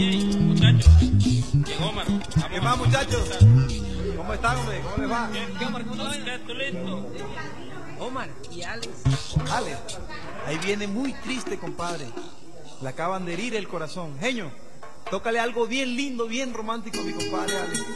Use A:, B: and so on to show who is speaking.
A: Muchachos, llegó Omar.
B: ¿Qué más, muchachos? ¿Cómo están, hombre? ¿Cómo les va?
A: ¿Qué Omar? ¿Cómo estás? ¿Tú listo?
C: Omar y Alex.
B: Alex, ahí viene muy triste, compadre. Le acaban de herir el corazón. Genio, tócale algo bien lindo, bien romántico a mi compadre Alex.